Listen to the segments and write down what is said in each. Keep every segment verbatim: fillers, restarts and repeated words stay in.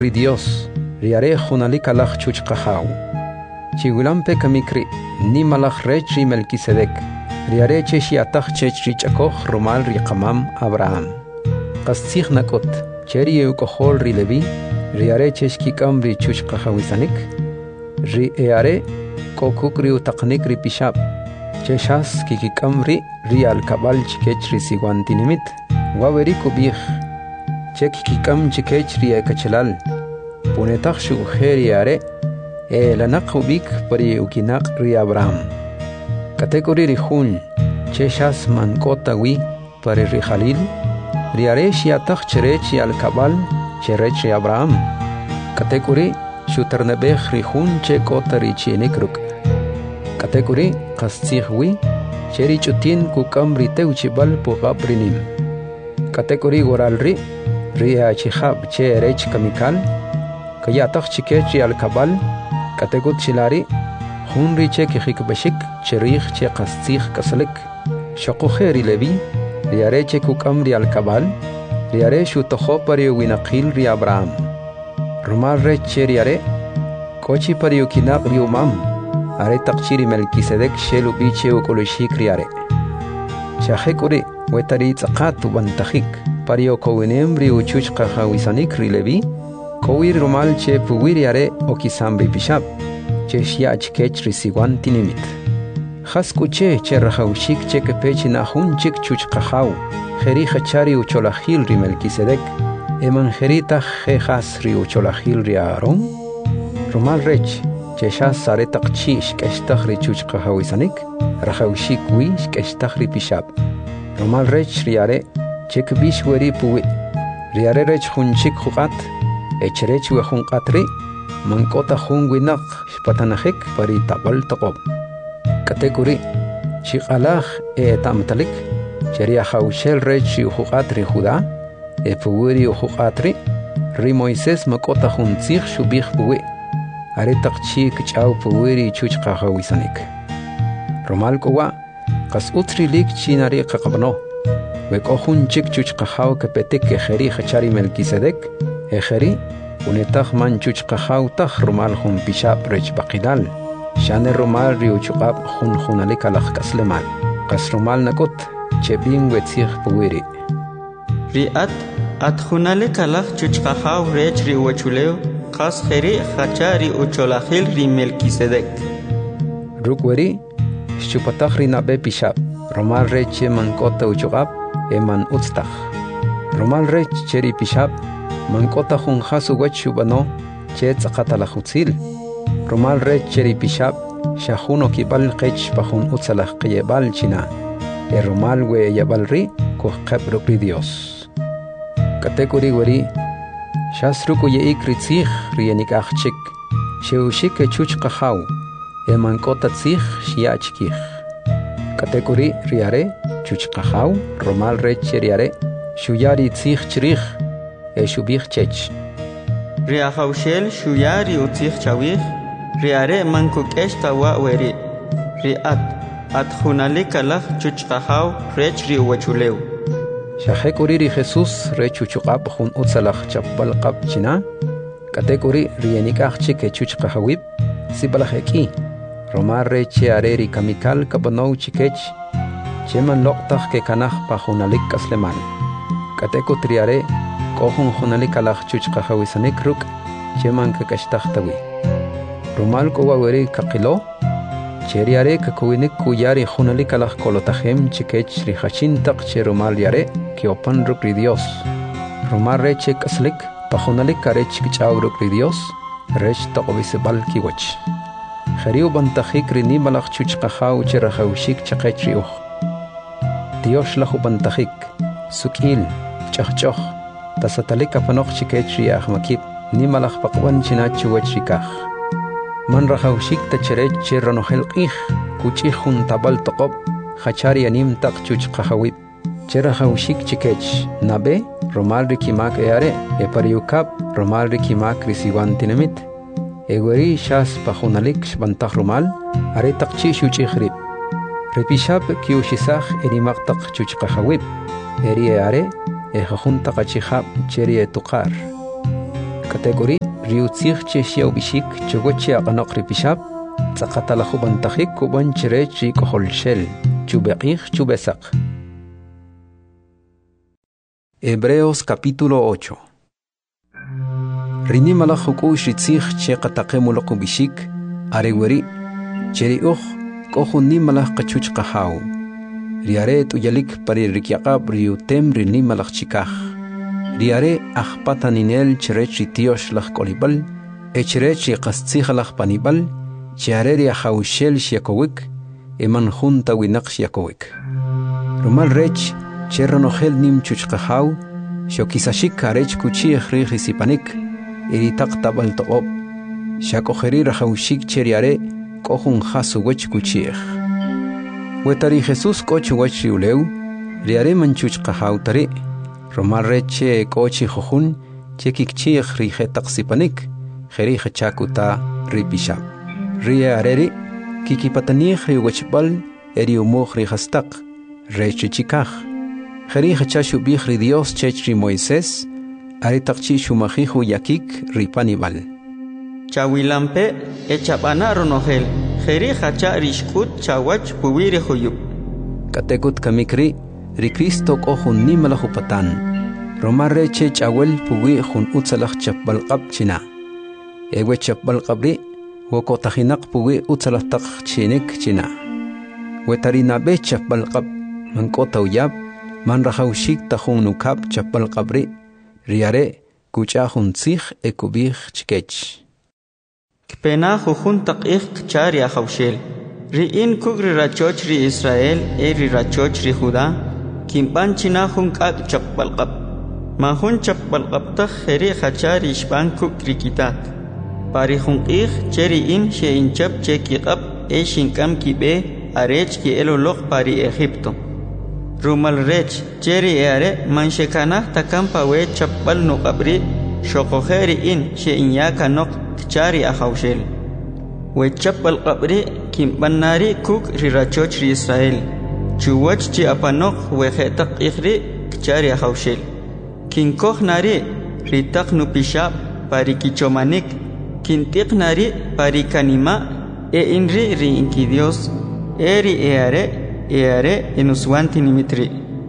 Dios, riare junalik alach chuchqahaw. Chigulampe kamikri, ni malach rech Melquisedec, riare cheshi atach chech richakoch romal riqamam Abraham. Qastzich nakot, cheri eukohol ri Levi, riare cheshkikam ri chuchqahawisanik, ri eare kokuk ri utaqnik ri pishab, cheshas kikikam ri ri alkabal chikech ri siguantinimit, waweri kubich, chekikikam chikech ri ekachelal, punetach shugujeri are, e lanak ubik pari ukinak ri Abraham. Kategori ri hun, cheshas mankota wi pari ri Jalil, ri are shiatach cherechi alkabal, cherech ri Abraham. Kategori shuternebech ri hun che kota ri chienikruk. Kategori qastzich wi, cheri chutin kukam ri teuchibal pugab rinim. Kategori goral ri, ri achihab che erech kamikal, kayatach chikech ri alkabal, kategut chilari, hun ri che kihik bashik, cherich che qastzich kasalik, shokuje ri Levi, ri are che kukam ri alkabal, ri are shutojo pari winaqil ri Abraham. Rumal re che ri are, kochi pari ukinak ri umam, are taqchiri Melquisedec shelu biche ukolishik ri are. Shahekuri, wetari tzaqat ubantahik, pari okowinem ri uchuch qahawisanik ri Levi, kowir rumal che puwiri are okisam ri pishab, che shiach kech ri siguantinimit. Khaskuche che rahaushik che kepechi nahun chik chuch qahaw, jeri hachari ucholahil ri Melquisedec, emanjerita jejas ri ucholahil ri Aaron, rumal rech, che shas are taqchi shkeshtach ri chuch qahawisanik, rahaushik wi shkeshtach ri pishab. Rumal rech ri are, che kbish weri puwi, ri are rech hunchik huqat, echrech we hunqatri, mankota hun winak shpatanahik pari tabal taqob. Kategori, shiqalach e tamtalik, cheria haushel rech huqat ri Judá, e puwiri huqatri, ri Moisés makota huntzich shubich puwi, are taqchi kchaw puwiri chuch qahawisanik. Romal kowa, qas utri lik chinari qaqabno, weko hunchik chuch qahaw kepetik ejeri hachari Melquisedec, ejeri, unetach man chuch qahaw tach rumal hun pishab rech baqidal, shane rumal riuchuqab hun hunalik alach kaslemal, qas rumal nakot, chebin wetzich puwiri. Riat, at hunalik alach chuch qahaw rech riuachuleo, qas jeri hachari ucholahil ri Melquisedec. Rukweri, shupatach ri nabe pishab, rumal reche mankota uchuqab, eman utstach. Rumal rech cheri pishab, mankota hun hasu wachubano, che tzaqatalach utzil. Rumal rech cheri pishab, shahuno kibal qech pahun utzalach qiyebal china. E rumal we yabal ri, kuh qebruk ri Dios. Kategori weri, shasruku yeik ritzich rienik achchik, sheushik e chuch qahaw, e mankota tzich shiachkich. Kategori riare, chuch qahaw, rumal rech cheriare, shuyari tzich chrich, e shubich chech. Riahaushel shuyari utzich chawich, riare mankuk eshta wa weri, riat, at hunalik alach chuch qahaw rech ri uachuleu. Shahekuri ri Jesus rechuchuqab hun utzalach chapbal qab china, kategori rienikach chike chuch qahawib, sibalaheki, romar reche areri kamikal kabanow chikech, cheman loqtach ke kanach pa hunalik kaslemal. Kateko triare, kohun hunalik alach chuch qahawisanik ruk, cheman kakashtach tawi. Romal kowa weri kakilo, cheriare kakuinik kuyari hunalik alach kolotahem chikech ri hachintaq che romal yare, kiopan ruk ri Dios. Romal reche kaslik, pahunalik karech kichaw ruk ri Dios, rech taqobisebal kiwach. Jeriu bantahik ri nimalach chuch qahaw che rahawshik chaqech ri uch. Dios lahu bantahik, sukil, chachchoch, tasatalik apanoch chikech ri ahmakib, nimalach paqwan chinach wach rikach. Man rahawshik tacherech che ranohel qih, kuchih hun tabal taqob, hachari anim taq chuch qahawib. Chera haushik chikech, nabe, romal rikimak eare, e pariukab, romal rikimak risiwantinamit. Egweri shas pahunalik shbantach romal, are taqchi shuchichrib. Repishab kiushisach erimak taq chuch qahawib. Eri eare, e jajun taqachihab cheri e tuqar. Category riutzig che xiao bishik chogoche aqanoq ripishab tzaqatala jubantajik kuban chirech rikoholshel chubeqig chubesaq. Hebreos capítulo ocho. Rinimala juku shitzig che qataqemuloq bishik areweri cheriuj kohunimala qachuch qahau. Riare tuyalik pari rikyaqab riutem rinimala chikaj. Riare ajpataninel cherech tiosh lach kolibal, echirech qastzighalach panibal, chiare riajaushel shiakowik, eman junta winak shiakowik. Rumal rech, cherronogel nim chuchqahau, shokisashik arech kuchich rijisipanik, iritak tabal toqob, shakojeri rajaushik cheriare, kohun hasuwech kuchich. Wetari Jesus koch wech riuleu, riare manchuchqahau tari, Romar reche kochi jojun, chekikchich rijetak sipanik, jerija chakuta ripishab. Ria areri, kikipatanich riwechbal, eriumoj rijastak, reche chikaj. Jerija chashubij ri Dios chechri Moisés, aritakchi shumajiju yakik ripanibal. Chawilampe, echapana ronogel, jerija cha rishkut chawach puwiri huyub. Katekut kamikri, ri Cristo kohun nimalajupatan. Romarre che chawel puwi jun utsalaj chapbalqab china. Ewe chapbalqabri, wokotajinak puwi utsalaj tak chinik china. Wetarinabe chapbalqab, mankota uyab, man rajaushik tajun nukab chapbalqabri, riare, kuchahun tzij ekubij chikech. Kpena jujun takik chari ajaushel. Riin kugri rachoch ri Israel, eri rachoch ri Judá, kimpan china jun kak chapbalqab. Mahun chapbalqab tak jeri hachari ishban kuk rikitat. Pari jun qih cheri in she inchap che kiqab e shinkam kibe arech ki eloloq pari Egipto. Rumal rech cheri eare manshekanah takampa we chapbal nuqabri shokojeri in she inyaka nok tchari ajaushel. We chapbalqabri kimbanari kuk rirachoch ri Israel. Chuwach chi apanok we hetak ikhri kchari ajaushel. Kinkoh nari ritak nupishab pari kichomanik, kintik nari pari kanima e inri ri inki Dios, eri eare eare enuswanti nimitri.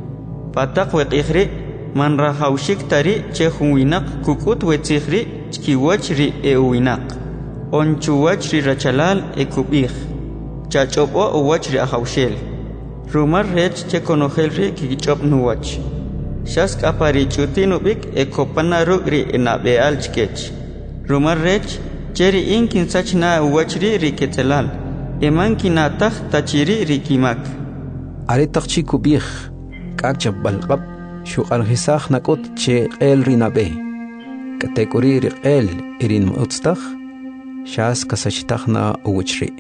Patak wek ikhri man rahaushik tari che hunwinak kukut wetsikhri chkiwach ri euwinak. Onchuwach ri rachalal e kubih, chachopo uwach ri ajaushel. Rumar rech che konogel ri kikichop nuwach. Shask apari chutinubik e kopanaru ri enabeal chkech. Rumar rech cheri inkin sachna uwachri ri ketelal. Eman kinatach tachiri ri kimak. Aritakchi kubih, kak chabbalqab, shuqal hisach nakot che el rinabe. Katekuri ri el irin mutstakh, shas kasachitachna uwachri.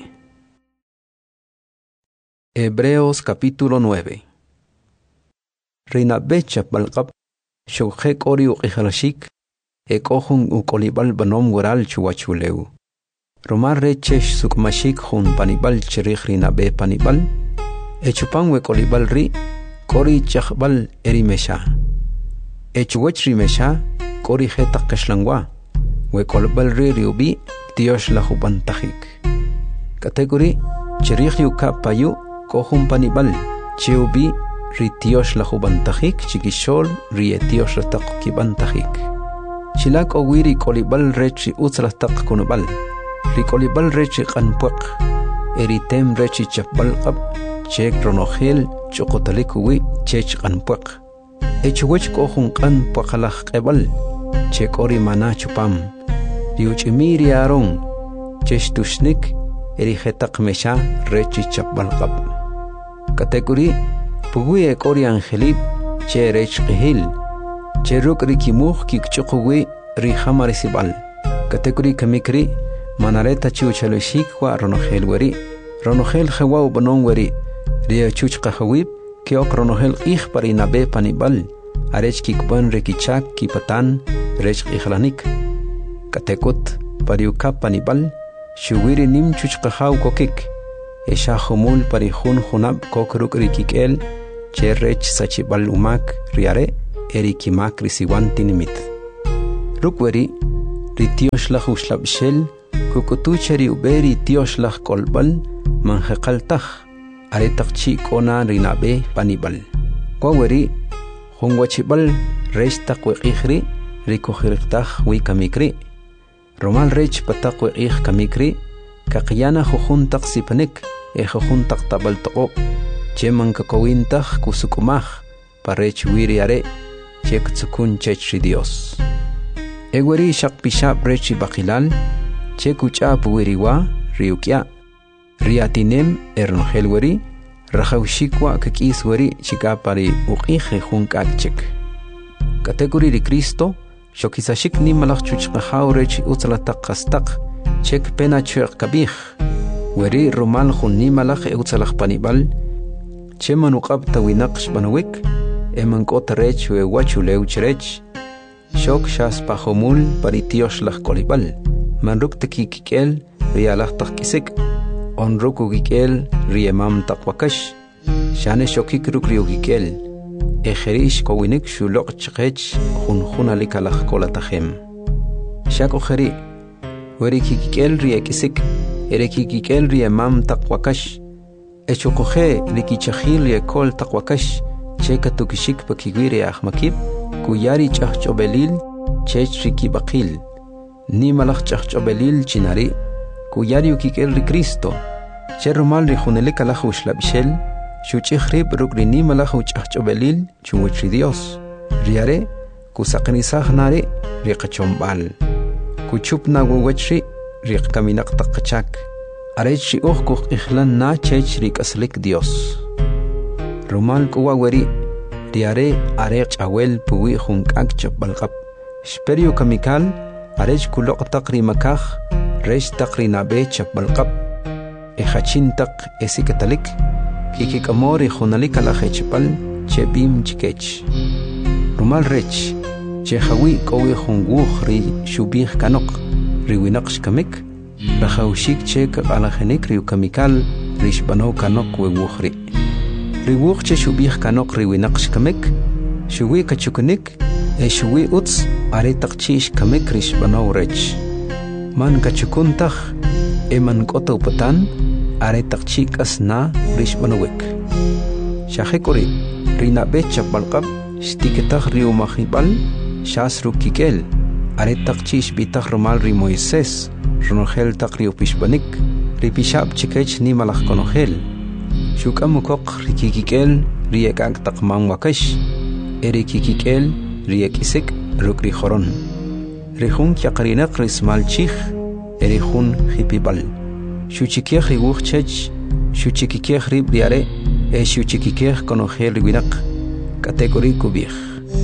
Hebreos capítulo nueve. Rinabe chapbalqab, shukjek ori uqijalashik, ekohun ukolibal banom waral chuwachuleu. Romar rechesh sukmashik hun panibal chirich rinabe panibal, echupan wekolibal ri, kori chakbal erimesha. Echuwech rimesha, kori jetak kashlangwa, wekolibal ri riubi, Dios la jubantajik. Kategori, chirich yuka payu, kohun panibal, chiubi, ritios la jubantajik, chiquishol, rietios la tak kibantajik. Chilak owiri kolibal rechi utzlatak kunubal, rikolibal rechi kanpuak, eritem rechi chapbalqab, chek ronogel, chokotalikuwi, chech kanpuak. Echuwech kohun kanpuakalak ebal, chek ori mana chupam, riuchimiri aron, chech tushnik, erijetak mesha rechi chapbalqab. Kategori, Puwi ek ori angelib, che rech qihil, che ruk rikimuj kikchukuwi rihamarisival. Kategori kamikri, manareta chiuchaloshik wa ronogel weri, ronogel hewa ubanon weri, ria chuch qahawib, kiok ronogel ich parinabe panibal, arech kikban rikichak kipatan, rech ihlanik. Katekut, pariuka panibal, shuwiri nim chuch qahaw kokik, esha humul parihun hunab kokruk rikikel, Cherrech sachibal umak riare erikimak risiwanti nimit. Rukweri ri tioxlaj uxlabxel kukutucha ri uberi tioxlaj kolbal manjeqaltaj aretaq chi k'ona rinabe panibal kwaweri junwachibal rechtaq weqijri rikujiriqtaj wi kamikri romal rech pataq weqij kamikri kaqyana jujuntaq sipanik e jujuntaq tabal toqob cheman kakowintaj kusukumaj parech wiri are chek tsukun chech Dios eweri shaqpishab rechi baqilal chekuch'ap wiriwa riukya riatinem ernogel weri rajawshikwa kakis weri chikapari uqije junk'akchik kategori ri Cristo shokisashik nimalaj chuchqajaw rechi utsalataq qastaq chek pena chuq kabij weri romal jun nimalaj eutsalaj panibal cheman uqab tawinaq shbanawik eman k'ota rech we wachulew chirech shok shas pajomul paritioxlaj kolibal manruk tikikkel rialaj taqkisik onruk ugikel riemam taqwakash shane shokik ruk riugikel ejerish kowinik shuloq chqech junjunali kalaj kolatajem shak ojeri weri kikkel riekisik erekikkel riemam taqwakash echokoje rikichajil riekol taqwakash cheka tukishik pakiwiri ahmakib kuyari ch'ajch'obelil chech rikibaqil nimalaj ch'ajch'obelil chinari kuyari ukikel ri Cristo che romal ri junelik alaj uxlabxel xuch'ij rib ruk' ri nimalaj uch'ajch'obelil chuwach ri Dios riare kusaqnisaj nari ri qachomb'al kuchup na wawach ri ri kaminaq taq qachak arech ri uj kujq'ijlan na chech ri k'aslik Dios romal k'uwa weri riare are ch'awel puwi junk'ak chapbalqab xperio kamikal arech kuloq taq ri makaj rex taq ri nabe chapbalqab ejachin taq esikatalik kikik'amor ri junalik alaj echpal chebim chikech romal rech chejawi k'owi jun wuj ri xubij kanoq ri winaq xkamik rajawxik che kaq'alajenik ri ukamikal ri xb'anow kanoq we wuj ri ri wuj che xubij kanoq ri winaq xkamik xuwi kachukunik e xuwi utz are taq chi xkamik ri xb'anow rech man kachukuntaj e man k'ota upatan are taq chi k'asna ri xb'anowik xajek'ori ri nab'e chapbalqab xtikitaj ri umajib'al xas rukikel are taq chi xb'itaj romal ri Moisés ronojel taq ri upixb'anik ri pixab chikech nimalaj konojel xuk'am ukoq ri kikikel ri ek'ak taq man wakax e ri kikikel ri ek'isik ruk' ri joron ri jun kyaqarinaq ri smal chij e ri jun jipib'al xuchikej ri wuj chech xuchikikej rib ri are e xuchikikej konojel ri winaq kategori kubij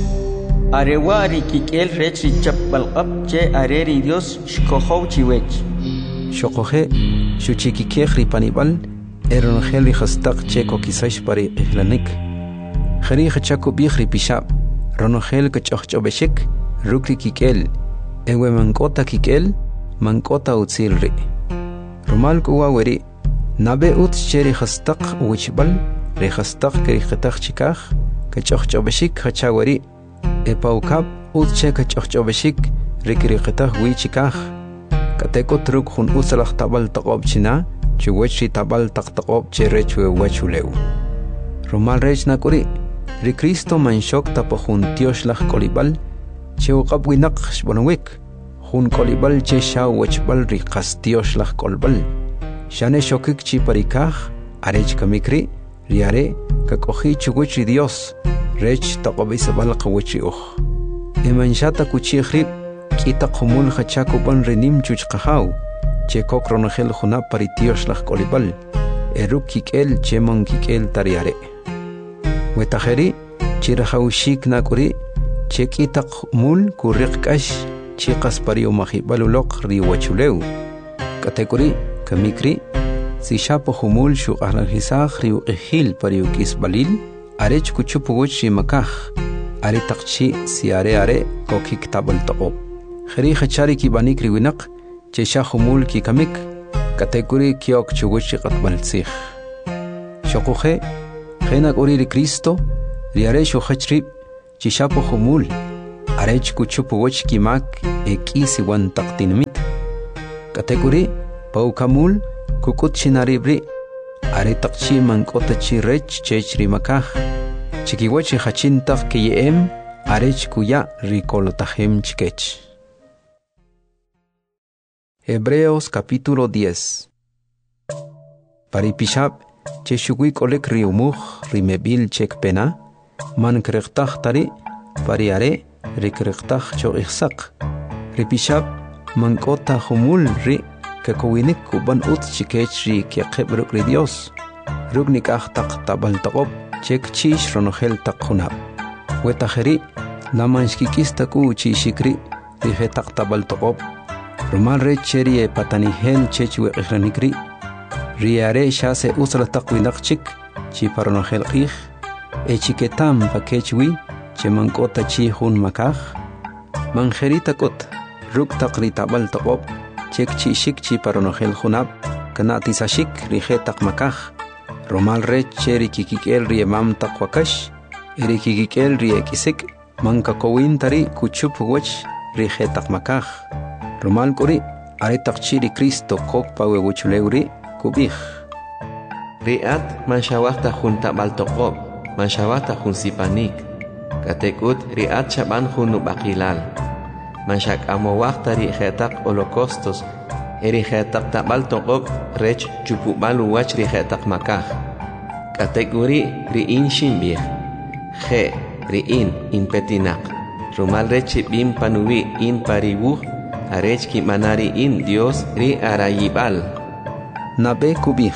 arewa ri kikel rech ri chapbalqab che are ri Dios xkojow chiwech xoqoje xuchikikej ri panib'al eronojel ri jastaq che kokisax pari ijlanik jeri jachakubij ri pixab ronojel kach'ojch'obexik ruk ri kikel ewe mank'ota kikel mank'ota utzil ri romal k'uwa weri nabe utz che ri jastaq uwichb'al ri jastaq kiriqtaj chikaj kach'ojch'obexik jacha weri e pawkab utz che kach'ojch'obexik ri kiriqtaj wi chikaj katekot ruk jun utzalaj tabal taqob china chuwech ri tabal taq taqob che rech we wachulew romal rech nak'uri ri Cristo manxok tapo jun tioxlaj kolib'al che uqab winaq xb'anawik jun kolib'al che xaw wachb'al ri qas tioxlaj kolb'al xane xokik chi parikaj arech kamikri ri are kak'oji chuwech ri Dios rech taqob'isab'al qawech ri uj e manxata kuchij rib k'itaq jumul jachakub'an ri nim chuchqajaw che kok ronojel junab pari tioxlaj kolib'al e ruk kik'el che mon kik'el tariare wetajeri chi rajawxik nak'uri che k'itaq mul kuriq k'ax chi qas pari umajib'al uloq ri wachulew kategori kamikri si xapo jumul xuq'ajlanjisaj ri uq'ijil pari uk'isb'alil arech kuchup uwach ri makaj are taq chi si are are kokik tab'al toqob jeri jachari kib'anik ri winaq che xa jumul kikamik kategori kiok chuwach ri q'atb'al tzij xoquje jena k'uri ri Cristo ri are xuqach rib chi xapo jumul are arech kuchupu wach kimak ekisi wan taqtinmit kategori paukamul kukut chinaribri are taqchi mankota chi rech chechri makaj chikiwachi hachintaq kiyem arech kuya rikolotajem chikech. Hebreos capítulo diez. Paripishab cheshuguik olek riumuj rimebil chek pena man kreqtaj tari pariare rikreqtaj choqixsaq ripishab mankota humul ri kakowinik kuban ut chikech ri kiaqeb ruk ri Dios ruk nikaj taq tabal taqob chek chish ronogel taq hunab wetajeri lamanshkikista ku chishikri rije taq tabal taqob rumal re cheri patanihel chech weqranikri riare shase usra taq winaq chik chi paronogel qij e chiketam pakechwi chemankota chi hun makaj manjerita kot ruk taqri tabal taqob chek chi shik chi paronogel hunab kanati sashik rije taq makaj romal re cheri kikikel riemam taq wakash eri kikikel riekisik manka kowin tari kuchup wach rije taq makaj romal kuri are taq chiri Cristo kok pawe wuchuleuri kubij riat manshawata hun tabal taqob manshawata hun sipanik katekut riat shaban hun bakilal manshak amowakta ri khetaq holocaustos eri khetaq tabal taqob rech chupubal wach ri khetaq makaj kategori ri in shimbih khe ri in impetinaq rumal rech bim panuwi in paribuh arech ki manari in Dios ri arayibal nabe kubij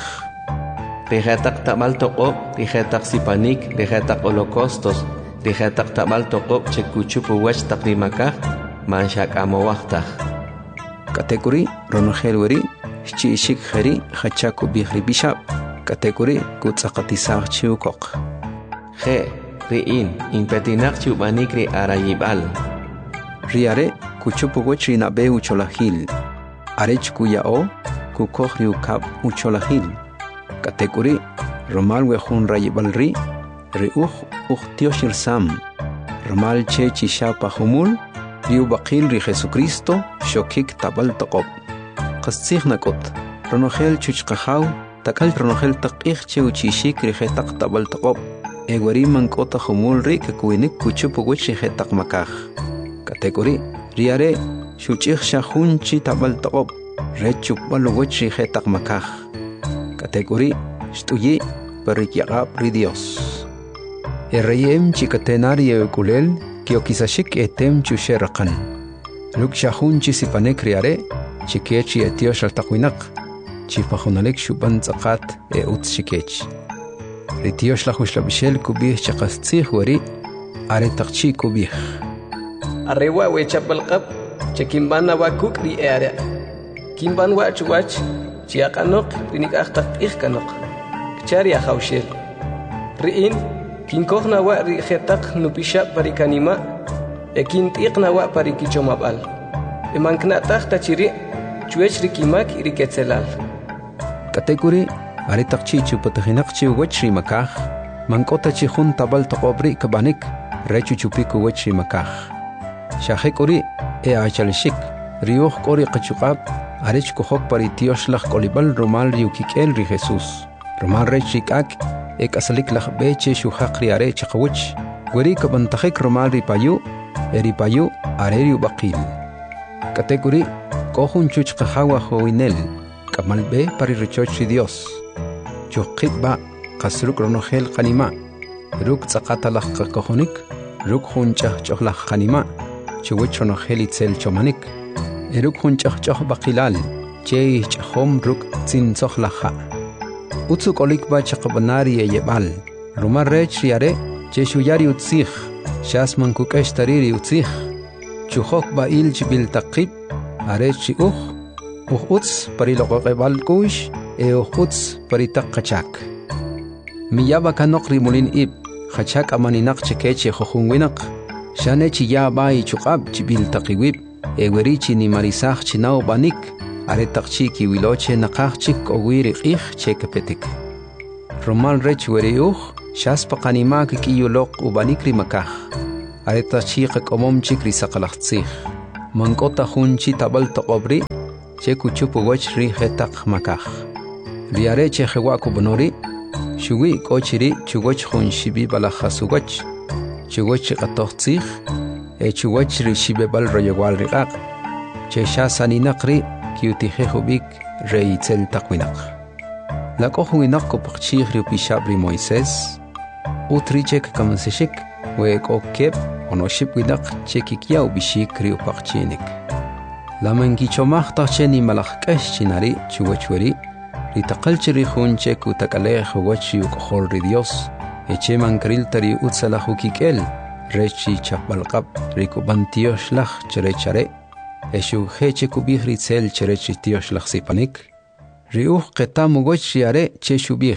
rijetak tabal taqob rijetak sipanik rijetak holocaustos rijetak tabal taqob chekuchupu wach taqrimakaj manshak amowaktaj kategori ronogel weri chishik kheri khacha kubij ribishab kategori kutsaqatisaq chiukoq khe riin impetinaq chubanik ri arayibal riare kuchupu wach ri nabe ucholahil arech kuyao kukoj riukab ucholahil kategori romal wejun rayibal ri riuj uhtioshir sam romal che chishapa humul riu baqil ri Jesucristo shokik tabal taqob qastsig nakot ronogel chuchqajaw takal ronogel taqij che uchishik ri jetaq tabal taqob egwari mankota humul ri kakuinik kuchupu wach ri jetaq makaj kategori riare shuchij shahun chi tabal taqob rechuk balowach ri jetaq makaj kategori shtuyi perikyaqab ri Dios erreyem chikatenari ekulel kiokisashik etem chusheraqan luk shahun chi sipanek riare chikechi etiosh altaqwinaq chipajunalek shuban tsaqat e ut chikech retiosh lahushlavishel kubih chaqastzig wari are taqchi kubih arrewa wechapalqab chekimbana wakuk ri area kimban wach wach chiaqanoq rinikaqtaq ihkanoq chari ahawshel riin kinkojna wa ri jetaq nupisha parikanima ekintiqna wa parikichomabal emanknataq tachiri chuech rikimak iriketzelal kategori are taqchi chupatahinaq chi wachri makaj mankota chi jun tabal taqobri kabanik rechu chupiku wachri makaj shahekori e achalshik riuj kori qachuqab arech kohok paritiosh laj kolibal romal riukikel ri Jesus romal rech rikak ek asalik laj beche shuhaq ri are chaqwich weri kabantajek romal ri payu eri payu are ri baqil kategori kohun chuchqahawa hoinel kamal be pari richoch ri Dios chuqitba qasruk ronogel qanima ruk tsaqata laj qakohonik ruk huncha chohlaj qanima chuwich ronogel itzel chomanik eruk hunchah chah baqilal che chahom ruk tsin sohlaha utsuk olikba chaqbanari yebal rumar rech riare che shuyari utsih shasman kukesh tariri utsih chuhok ba il chibil taqib arech uh uh uts pariloqebal kush e uh uts paritaqachak miyaba kanok rimulin ib khachak amaninaq chekeche khohunwinaq shane chi yaba i chuqab chibil taqiwib ewerichi ni marisaj chinao banik are taqchi ki wiloche naqachik owiri qih chekepetik romal rech weriuj shaspa qanima ki yoloq ubanikri makaj areta chiqa komom chikri saqalaqtsij mankota junchi tabal toqobri che kuchupu wach ri hetaq makaj riare che jewa kubnori shuwi kochiri chugoch junshibi balajasugoch chugoch qatoqtsij e chugoch ri shibebal royewal riqaq che shasaninaqri kiutije hubik reitzel taqwinaq la kohwinaq kopchij ri pishabri Moisés utrichek kamseshik we kokep onoship winaq chekikiaw bishik ri upaqchinik la mangichomaj tacheni malajkesh chinari chugochweri ri taqalchiri junche kutakalej wochi ukohol ri Dios eche mankril tari utsalajukikel rechi chapalqab ri kubantiosh laj cherechare eshu heche kubih ri tsel cherechi tiosh laj sipanik ri uj qetamugoch yare che shubih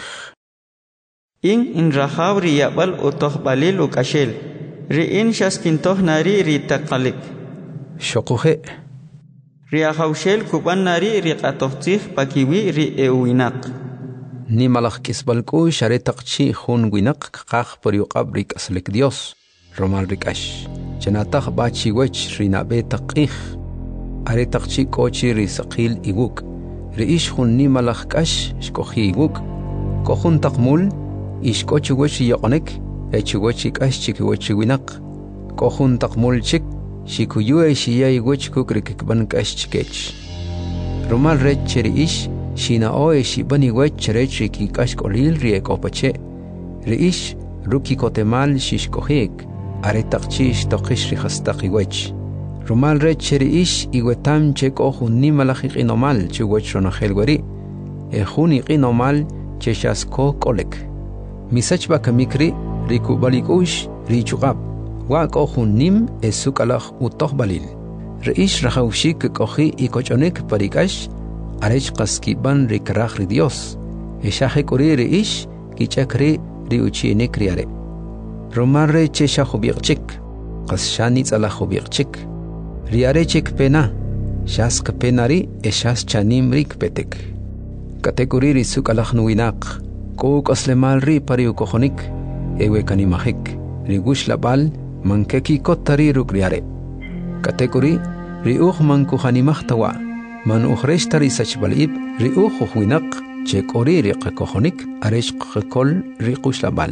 in in rahab ri yabal utoh balil ukashel ri in shaskintoh nari ri taqalik shoquje ri ahawshel kuban nari ri qatohtih pakiwi ri ewinaq ni malaj kisbalku share taqchi jun winaq qaq por yuqab ri kaslik Dios romal rikash chanataq bachi wech ri nabe taqih are taqchi kochi ri saqil iguk ri ish jun ni malaj kash shkoji iguk kohun taqmul ish kochi wech yoqnek echi wech kash chiki wech winaq kohun taqmul chik shikuyue shiyay wech kukri kikban kash chikech romal rech cheri ish shina oe shibani wech rech ki kash kolil ri ekopache ri ish ruki kotemal shishkohik are taqchish toqish ri khastaqi wech romal rech cheri ish iwetam chek ohun ni malajiq inomal chuwech ronajel weri e juni qinomal cheshasko kolek misach bakamikri rikubalikush richuqab wa kohun nim esukalaj utoh balil reish rajawshik koji ikochonik parikash arech qaskiban rikraj ri Dios eshaje kori reish kichakri ri uchinik riare romarre chesha khubiqchik qasshani tsala khubiqchik riare chik pena shas penari eshas chanim rik petek kategori ri sukalaj nuinaq ko qaslemal ri pariu kojonik ewe kanimajik ri gush labal mankeki kotari rukriare kategori ri uj mankuhanimajtawa man ujreshtari sachbalib ri uj ujwinaq che kori ri qakojonik aresh qkol ri gush labal.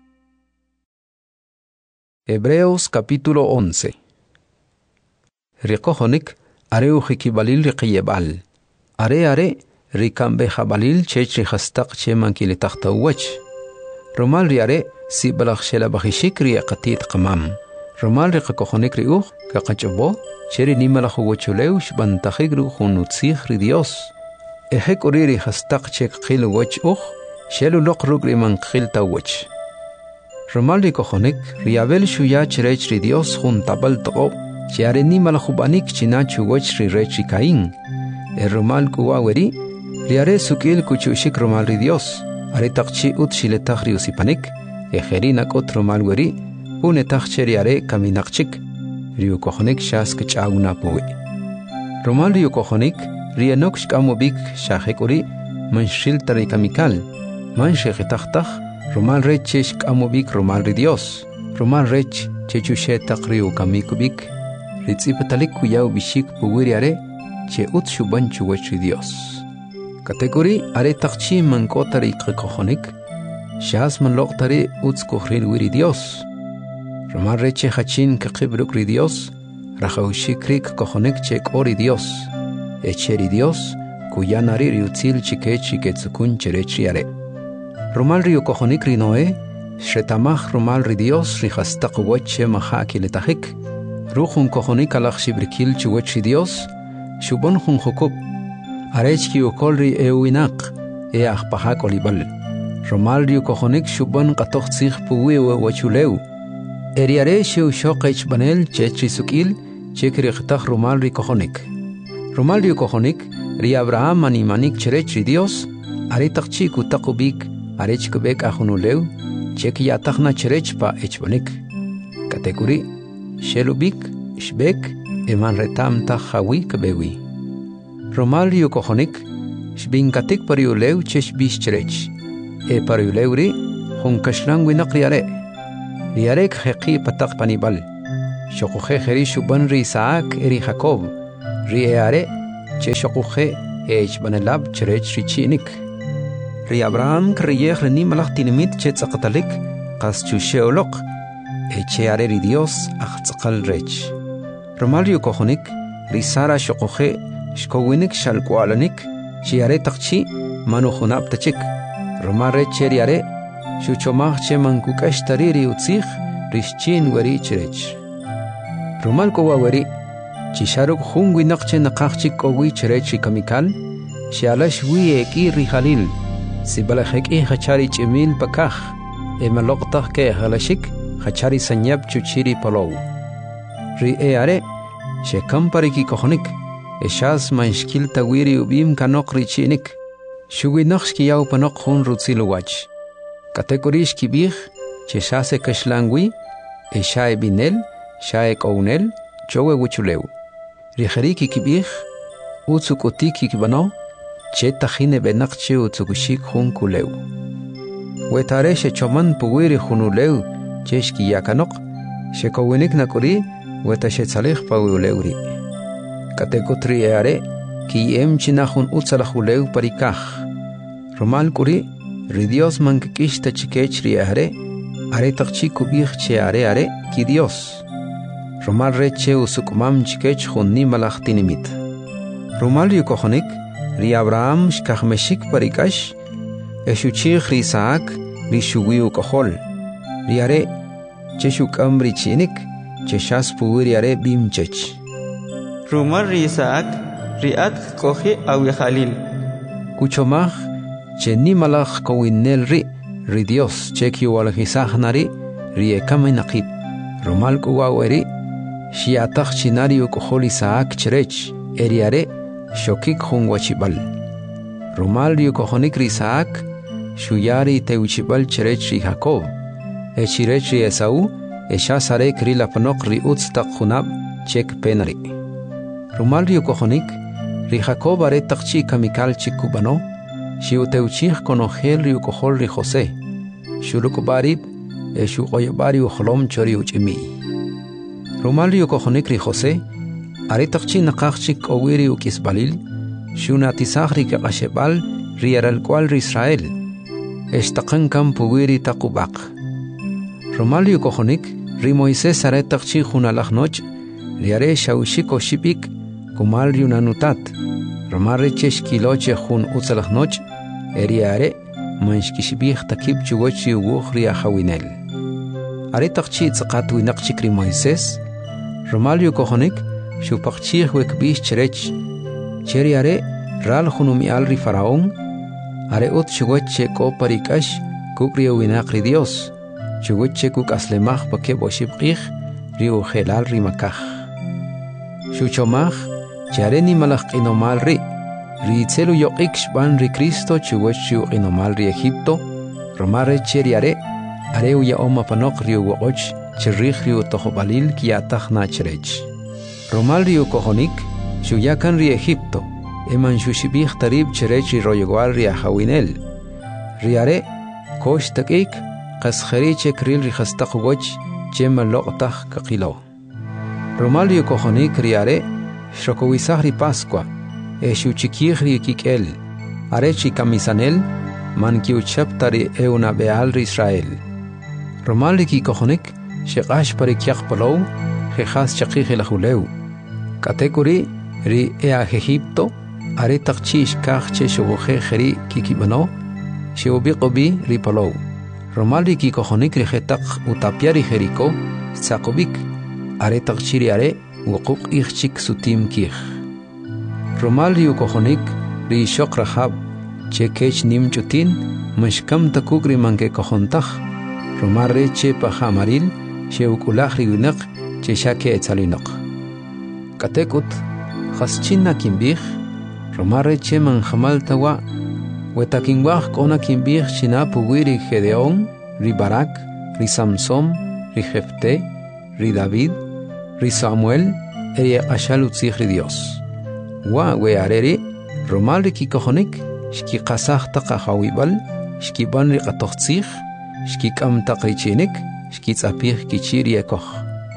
Hebreos capítulo once. Riqohonik are ujikibalil riqiyebal are are rikambe jabalil chechri hastaq cheman kilitahtawach romal riare si balakshela bahishik ri qatit qamam romal riqohonik ri uj kaqachbo cheri nimalahuwachuleu shbantakhigru khunutsih ri Dios ehek oriri hastaq chek qil wach uj shelu loqrug ri man qil tawach romal riqohonik riabel shuya cherech ri Dios juntabal toqob Chiare ni malajubanik chinachu wech ri rechi Caín. El romal kuwaweri, riare sukil kuchushik romal ri Dios. Are taqchi ut shiletach ri usipanik. Ejerinak ot romal weri, unetach cheriare kaminakchik. Riu kohonik shas kchauna puwe. Romal riu kohonik, rianok shkamobik shahekuri, manshil tari kamikal. Manshekitachtach, romal reche shkamobik romal ri Dios. Romal rech chechushetach riu kamikubik. Ritzipatalik kuyau bishik puwiriare che ut shubanchu wech Dios. Kategori are taqchi mankotari qikohonik shas man loqtari uts kuhril wiri Dios. Romal reche hachin kaqibruk ri Dios rajawshikri qikohonik che kori Dios. Echeri Dios kuyanari riutzil chikechi ketsukun cherechiare. Romal riu kohonik ri Noé shetamach romal ri Dios ri hastaq weche mahaki letahik. Ruhun kohonik alach shibrikil chuwechi Dios, shubon hun hukub, arechki ukolri ewinaq, e ahpahak olibal. Romal riu kohonik shubon qatoxtzig puwe wachuleu. Eriare shiu shoqech banel chechi sukil, chekri qtach romal ri kohonik. Romal riu kohonik, ri Abraham animanik cherechi Dios, aretaqchi kutakubik, arechkubek ahunuleu, cheki yatachna cherechpa echbanik. Kategori Shelubik, Shbek, eman retam tahawi kabewi. Romal riu kohonik, shbinkatik pariuleu chesh bishcherech. E pariuleuri, hun kashlang winak riare. Riarek heqi patak panibal, Shokuje Heri Shuban ri Isaac eri Jacob, ri eare, che shokuje ech banelab cherech richinik. Ri Abraham kriyeh reni malach tinimit che tzakatalik, kas chusheolok, eche are ri Dios achtzakal rech. Romalio kohonik, ri Sara shokuje, shkowinik shalkwalanik, chiare takchi, manuhunab tachik. Romare cheriare, shuchomach che mankukash tariri utzich, rishchin weri cherech. Romal kowa weri, chisharuk hungwi nakche nakachik kowi cherech kamikal, shialash wi eki rihalil, sibalahek i hachari chimil pakach, emaloktak ke halashik, hachari sanyab chuchiri polow. Ri eare, shekampari ki kohonik, eshas manshkil tawiri ubim kanok richinik, shuwi nakshki yau panok hun rutziluwach. Kategorish kibich, cheshase kashlangwi, eshae binel, shae kounel, chowe wuchuleu. Rijeriki kibich, utsukutiki kibano, che tajine benakche utsukushik hun kuleu. Wetare she choman puwiri hunuleu, cheshki yakanok, she kowinik nakuri, weta she tsalih pawuleuri. Kategotri eare, ki em chinahun utsalahuleu parikach. Romal kuri, ri Dios mankikish tachikech ri are, are takchi kubich che are are, ki Dios. Romal reche usukumam chikech hunni malachtinimit. Romal yukohonik, ri Abraham shkachmeshik parikash, eshuchich ri Isaac, ri shuwi ukohol. Ri are, cheshukam ri chinik, cheshas puwiri are bimchech. Romal ri Isaac, ri at kohi awi Khalil. Kuchomach, che ni malach kowinel ri, ri Dios, che kiwalhisah nari, ri ekame nakip. Romal kuwaweri, shiatach chinari ukohol Isaac cherech, eriare, shokik hun wachibal. Romal yukohonik ri Isaac, shuyari teuchibal cherech ri Jacob, e chirech ri Esau, e shasare kri lapanok ri utstak hunab, chek penari. Romal yukohonik, ri Jacob are takchi kamikal chikubano, shiuteuchich konogel ri ukohol ri Jose, shurukubarit, e shukoyabari uholom chori uchimi. Romal yukohonik ri Jose, are takchi nakachik owiri ukisbalil, shunatisach ri kakashebal ri aralkwal ri Israel, eshtakan kam puwiri takubak. Romal yukohonik, ri Moises are takchi hunalach noch, ri are shaushik o shipik, kumal yunanutat, romare cheshkiloche hun utsalach noch, eri are, manshkishibich takib chuwachi uwuch ri ahawinel. Are takchi tzakatu inakchik ri Moises, Romal yukohonik, shupakchich wekbish cherech, cheri are, ral hunumi al ri Faraón, are ut chuwache ko parikash, kukri uwinak ri Dios, chuwache kuk aslemach pake boshibkich, ri ujelal ri makach. Shuchomach, chare ni malach inomal ri, ri itzelu yoqik shban ri Cristo chuwachu inomal ri Egipto, romare cheri are, are uya oma panok ri uwoch, chirrich ri utohobalil kiatach na cherech. Romal ri ukohonik, shuyakan ri Egipto, eman shushibich tarib cherech ri royegual ri ahawinel. Ri are, kosh takik, qaskheri chekril ri khastak woch, chema loqtach kakilo. Romal ri ukohonik ri are, shrokowisach ri Pascua, e shuchikich ri kikel, are chikamisanel, man kiuchaptari euna beal ri Israel. Romal ri kikohonik, shekash parikiach palow, jechas chakich elahuleu. Katekuri, ri ea Egipto, are takchish kach che shubuche jeri kikibano, shubikobi ri palow. Romal ri kikohonik ri jetak utapiari jeriko, tzakobik, are takchiri are, wukuk ichchik sutim kich. Romal ri ukohonik, ri shok rahab, che kech nim chutin, mashkam takuk ri manke kohontach, Romal re che pahamaril, she ukulach ri winak, che shake etzalinok. Katekut, chaschina kimbich, Romal re che manjamal tawa, wetakinwach kona kimbich china puwiri Gedeón, ri Barak, ri Samson, ri Jefte, ri David, ri Samuel, eri ashal utzich ri Dios. Wa we areri, Romal ri kikohonik, shki qasach taqahawibal, shki ban ri qatochtzich, shki kam taqrichinik, shki tzapich kichiri ekoch.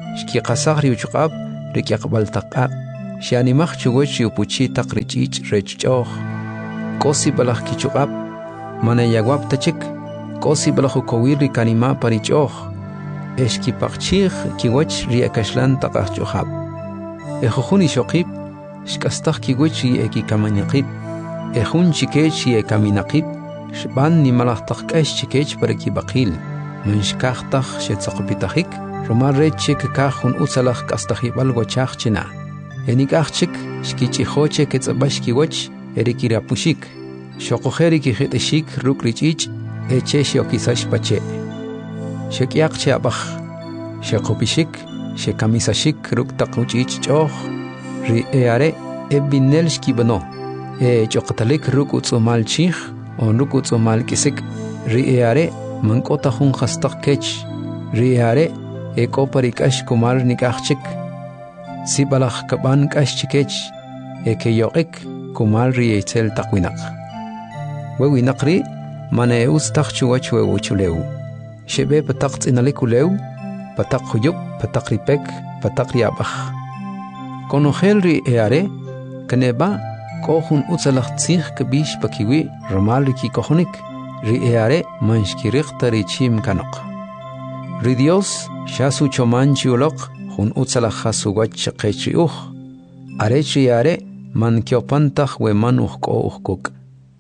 shki qasaq ri uchqab ri kyaqbal taqaq shani maq chugoch yupuchi taqrichich rechchoh kosi balakh kichuqab mana yagwab tachik kosi balakhu kowir ri kanima parichoh eshki paqchih kiwach ri akashlan taqaq chuhab ejujuni shoqib shkastaq kiwach ri eki kamaniqib ejun chikech ri ekaminaqib shban ni malaqtaq kash chikech paraki baqil منشكاختخ شتسقبتخيك رمال ريتشيك كاخون أوصلخ كاستخيبال وچاخچنا هنيك أخچك شكيچي خوچه كتسباشكي وچ هريكي رابوشيك شوقو خيريكي خيتشيك روك ريچيچ اچه شوكيساش بچه شكياق چه أبخ شقو بيشيك شكاميساشيك روك تقوچيچ چوخ ري اياري ابينلشكي بنو اي چوقتليك روك اوصومال چيخ اون روك اوصومال كيسيك ري اياري منقطع خون خستق كيش رياري ايكو بريكاش كمار نكاخشك سيبالخ كبان كاش كيش ايكي يوقك كمار ريتل تقوينق ووي نقري مانا يوز تخشو وچو وچو ليو شبه بتقت اناليكو ليو بتق خيوب بتق ريبك بتق ريابخ كونو خيل ري اياري كنبا كوخون اوصلخ تسيخ كبيش بكيوي رمال ريكي كوخونيك رياري منشكيريق تريچيم كانق ري ديوس شاسو چومانچيولق خون اوصلخ سوغوچ قيچيوخ اريچ رياري من كيوپنتخ ومن اوخكو اوخكوك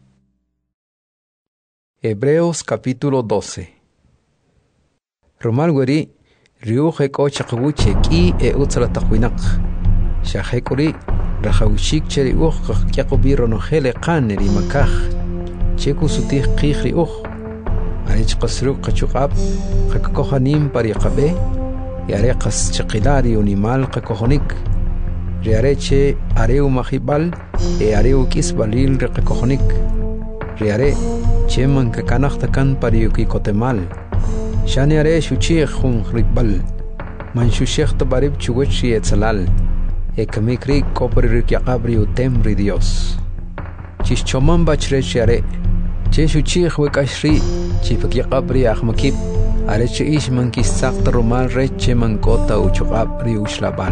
Hebreos capítulo doce. Romal wari riuj eko chaqwuche ki e utsala taqwinaq shahekuri rahawshik cheri uj qaqyaqubi ronohele qaneri makaj cheku sutih qihri uj arich qasru qachuqab qaqohanim pariqabe yare qas chaqilari unimal qaqohonik riareche areu mahibal e areu kisbalil qaqohonik riare cheman kakanaqtakan pariuki kotemal shani are shuchi khum ribal man shushekh tabarib chugochi etzalal e kamikri kopri yaqabri utemri dios chis choman bachre chare che shuchi khwekashri chifak yaqabri ahmakib are che ish man kisaq romal reche man kota uchuqabri ushlabal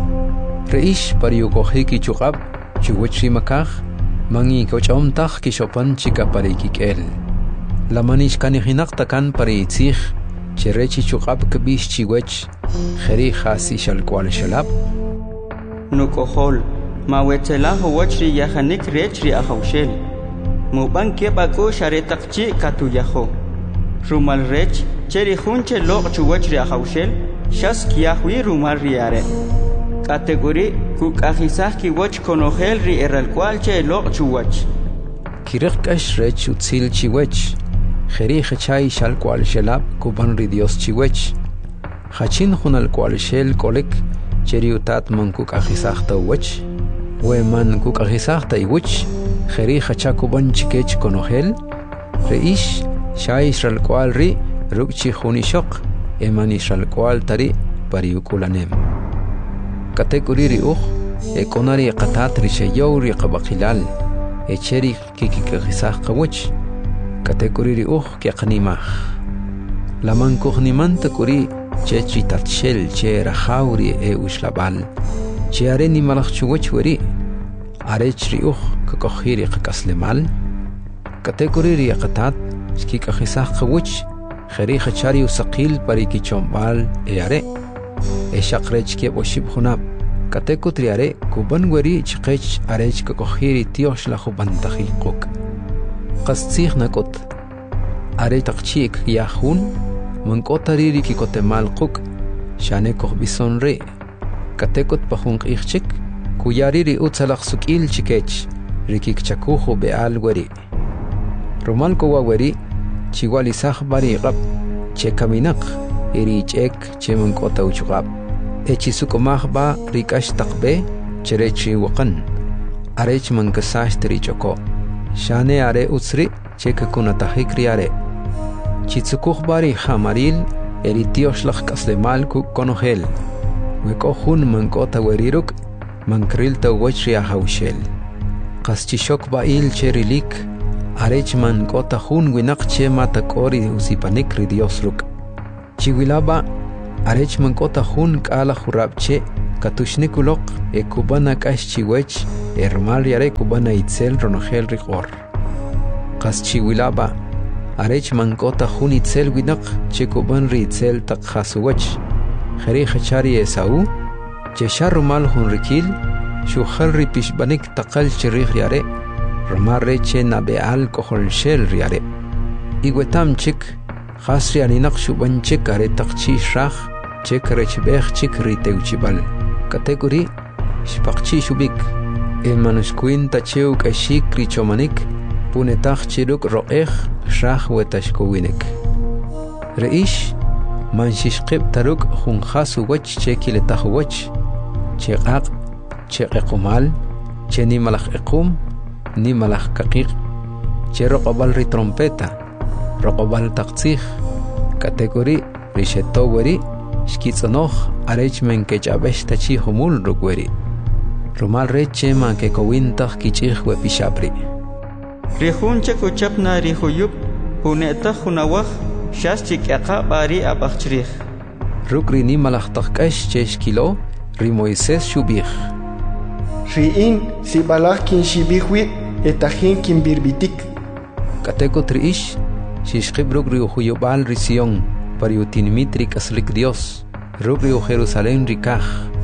reish pariukohiki chuqab chugochi makaj mangi kochomtaq kishopan chika parikik'el lamanish kanihinaqtakan paritzij cherechi chuqab kbish chiwech kheri khasi shalkwal shalab nukohol mawetela howachri yahanik rechri ahawshel muban kebako sharetaqchi katuyaho rumal rech cheri hunche loq chuwachri ahawshel shas kiyahwi rumal riare category kukajisaj kiwach konojel ri eralcual che loq chuwach kirek kash rech utzil chiwech kheri khachay shalkwal shalab kuban ri dios chiwech khachin khunal kwal shel kolek cheri utat man kukajisaj tawach we man kukajisaj taywach kheri khacha kuban chikech konojel reish shay shalkwal ri rukchi khunishok emani shalkwal tari pariukulanem category ri uj e konari qatat ri shayow ri qabaqilal e cheri kikikajisaj qawach category ri uj kiaqnimaj laman kuqnimanta kuri chechi tatshel che rajawri e ushlabal che areni malaj chuwach wari arech ri uj kakojiri qakaslemal category ri qatat kikajisaj qawach kheri khachari usaqil pariki chombal e are e shaqrech ke boshib khunab kateko triare kuban wari chqech arech ka kohiri tiosh la khuban taqiquk qastsig nakot are taqchik yahun man kotariri ki kotemal quk shane koh bisonre katekot pahun qixchik kuyariri utsalaq sukil chikech rikik chakuhu beal wari romal ko wari chiwali sah bari qab che kaminaq irichek cheman kota uchqab echi sukomaj ba rikash taqbe cherechi waqan arech man kasash trichoko shane are utsri cheka kunatahik riare chitsukuj bari hamaril eritiosh laj kaslemal ku konojel weko hun man kota weriruk man kril tawach ria hawshel qaschishok bail cherilik arech man kota hun winaq che mata kori usipanik ri dios ruk chiwilaba arech mankota hun kala jurabche katushnikulok e kubana kash chiwech ermal yare kubana itzel ronogel rigor qas chiwilaba arech mankota hun itzel winak che kuban ri itzel tak khasuwach khari khachari esau che sharumal hun rikil shu khalri pishbanik taqal chirih yare romare che nabeal kohol shel yare igwetam chik khasri aninak shuban chik are taqchi shrakh chik rechbekh chik riteuchibal kategori shpaqchi shubik e manuskuin tacheu kashik richomanik punetach chiruk ro'ekh shrakh wetashkowinik reish manshishqib taruk hun khasu wach chekile tahwach cheqaq cheqqumal cheni malakh iqum ni malakh kaqiq cheroqbal ri trompeta roqbal taqtsikh kategori rishetoweri shkitsonoh arech men kechabesh tachi humul rukweri rumal reche man ke kowintach kichih we pishapri rihunche kuchapna rihuyup puneta hunawah shas chikaqa bari abachrih rukri ni malakh taqash cheshkilo ri Moisés shubih riin si balak kin shibihwi etahin kin birbitik kateko triish shishqib rukri huyubal rision pariutinmitrik aslik Dios rukri Jerusalén rikaj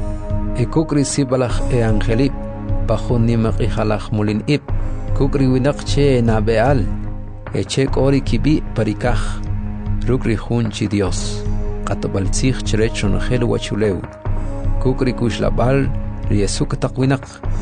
e kukri si balak e angelip bajun ni maqihalach mulin ib kukri winaqche nabeal e che kori kibi parikaj rukri hunchi Dios qatabaltzikh cherechon khel wachuleu kukri kushlabal riesuk taqwinak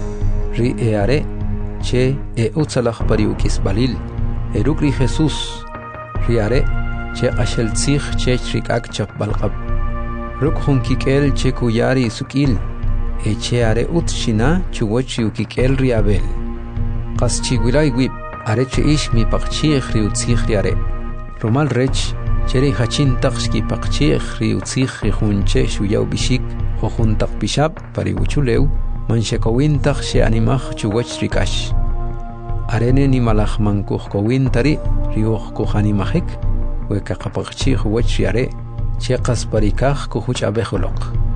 ri eare che e utzalach pariukis balil e rukri Jesús riare che ashel tsikh che trikak chap balqab ruk hun kikel che kuyari sukil e che are utshina chuwochi ukikel riabel qas chigulai wib are che ish mi paqchi khri utsikh riare romal rech cheri hachin taqski paqchi khri utsikh hunche shuyaw bishik khun taq bishab pari uchuleu manshekowin taq she animach chuwoch rikash arene ni malach mankukh kowin tari riokh ko hanimahik we kaqapaqchi khwach yare che qas parikaj ko huch abeholoq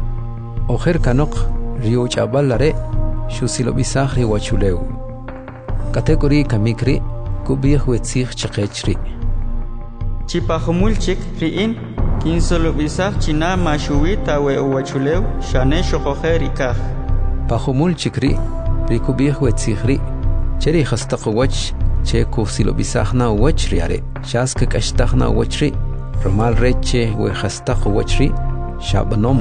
ojer kanok rioch abalare shusilo bisakh ri wachuleu kategori kamikri kubih wetzikh chqechri chipahumulchik riin kinsolo bisakh china mashuwita we wachuleu shane shoqojerikaj pahumulchikri rikubih wetsikhri cheri khastaq wach che kusilo bisahna wachri are shask kashtakhna wachri romal reche we khastaq wachri shabnom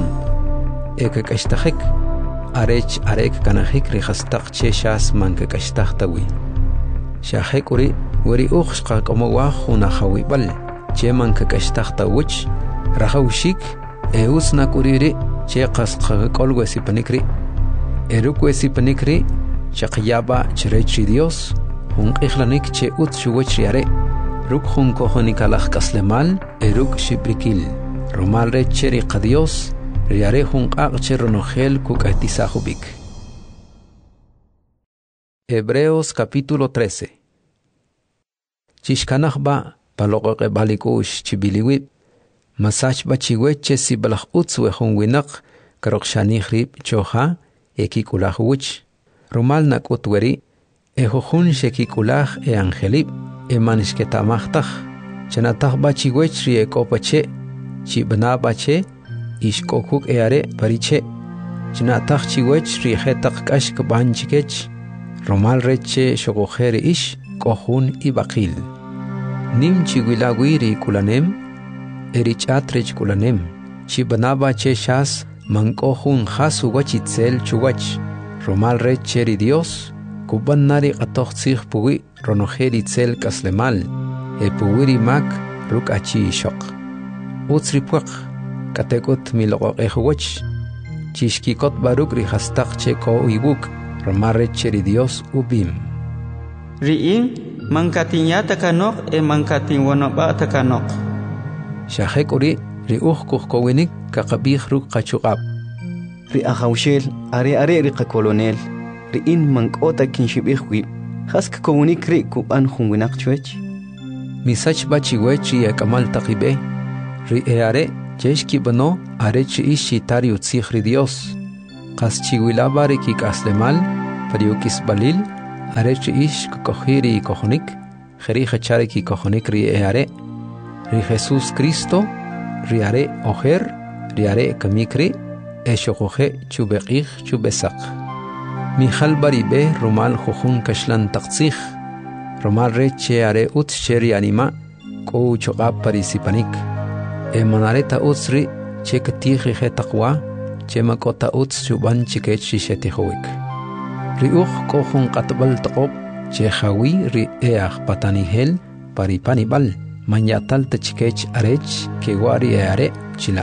ek kashtakhik arech arek kanahik ri khastaq che shas man kashtakhtawi shahekuri weri ukhshqa como wa khuna khawibal che man kashtakhtawch rahawshik e usna kuriri che qasqa kolwesi panikri erukwesi panikri chaqyaba chrechi Dios hun ikhlanik che ut shuwach yare ruk hun kohonikalach kaslemal eruk shibrikil romal re cheri qadios yare hun qaqche ronogel kukatisahubik. Hebreos capítulo trece. Chishkanachba paloqe balikush chibiliwib masachba chiweche sibalach utzwe hun winak karokshani choha ekikulahuch romal nakutweri ejohun shekikulaj e angelib e manishketamachtaj chanatach bachiwech ri ekopache chibna bache ishkokuk eare pariche chanatach chiwech ri hetaq kashk banchikech romal reche shogojer ish kohun ibaqil nim chiwilawi ri kulanem erichatrech kulanem chibna bache shas mankohun hasu wachitzel chuwach romal reche ri Dios kuban nari qatoqtsig puwi ronojeri tzel kaslemal e puwiri mak ruk achi shok utsri puq katekut miloqoq ehwach chishkikot baruk ri hastaq che ko uibuk romare cheri Dios ubim riin mankatinyata kanok e mankatin wonoba takanok shahek uri ri ukhkuh kowinik kaqabih ruk qachuqab ri ahawshel are are ri qakolonel riin mankota kinshibihwi khask komunik ri kuban khunwinak chwech misach bachiwech ya kamal taqibe ri eare Chesh kibano arech ishi tari utsikhri Dios. Qas chiwilabari kik aslemal, pariukis balil, arech ish kukohiri kohonik, jeri hachari ki kohonik ri eare, ri Jesús Cristo, ri are ojer, ri are kamikri, eshokoje chubekih chubesak. Mijal baribe rumal jujun kashlan taqtzih, rumal reche are ut sheri anima, ko chogab parisipanik. Emanareta utsri chekatih he taqwa, chemakota uts chuban chikech shishetihowik. Riuch kohun katbal taqob, chehawi ri each patanihel, paripanibal, manyatal tachikech arech, kewari eare chila.